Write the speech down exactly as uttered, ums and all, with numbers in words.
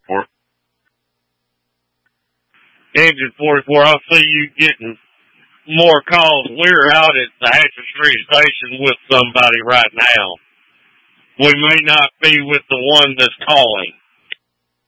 forty-four. Engine forty-four, I see you getting more calls. We're out at the Hatcher Street station with somebody right now. We may not be with the one that's calling.